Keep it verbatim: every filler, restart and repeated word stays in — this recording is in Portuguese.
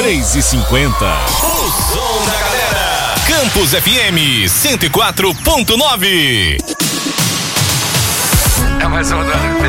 três e cinquenta. O som da galera. Campus F M cento e quatro ponto nove. É mais uma